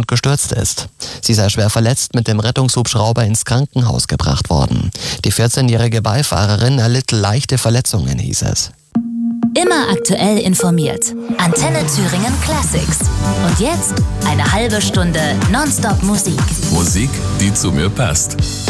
und gestürzt ist. Sie sei schwer verletzt mit dem Rettungshubschrauber ins Krankenhaus gebracht worden. Die 14-jährige Beifahrerin erlitt leichte Verletzungen, hieß es. Immer aktuell informiert. Antenne Thüringen Classics. Und jetzt eine halbe Stunde Nonstop Musik. Musik, die zu mir passt.